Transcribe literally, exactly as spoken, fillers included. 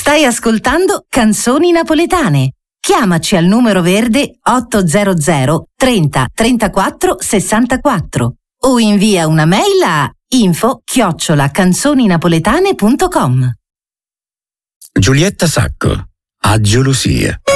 Stai ascoltando Canzoni Napoletane. Chiamaci al numero verde ottocento trenta trentaquattro sessantaquattro o invia una mail a info chiocciola canzoninapoletane punto com. Giulietta Sacco, a gelosia.